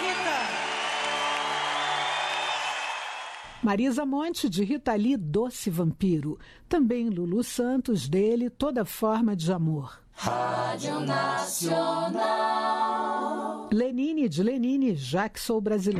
Marisa Monte, de Rita Lee, Doce Vampiro. Também Lulu Santos, dele, Toda Forma de Amor. Rádio Nacional. Lenine, de Lenine, Já que Sou Brasileiro.